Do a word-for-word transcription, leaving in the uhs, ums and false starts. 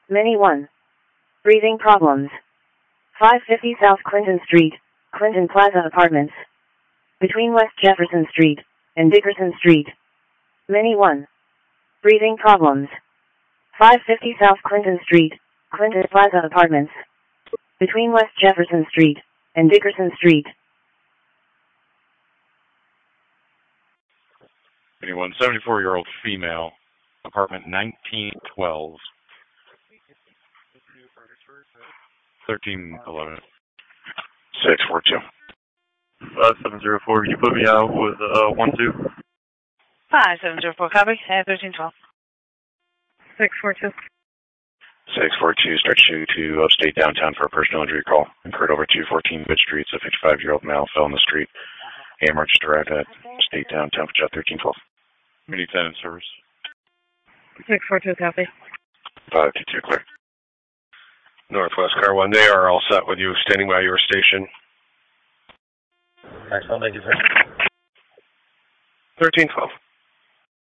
Many one. Breathing problems. five fifty South Clinton Street, Clinton Plaza Apartments. Between West Jefferson Street and Dickerson Street. Many one. Breathing problems. five fifty South Clinton Street, Clinton Plaza Apartments. Between West Jefferson Street and Dickerson Street. Anyone, seventy-four-year-old female, apartment nineteen twelve. thirteen eleven. six four two. five seven zero four, can you put me out with uh, one two? five seven zero four, copy. Uh, thirteen twelve. six four two. six four two, start shoot to upstate downtown for a personal injury call. Incurred over two fourteen Bridge Street. A fifty-five-year-old male fell in the street. A M R just arrived at state downtown for job thirteen twelve. Mini tenant service. six four two, copy. five two two, clear. Northwest Car one, they are all set with you, standing by your station. Excellent, thank you, sir. thirteen twelve.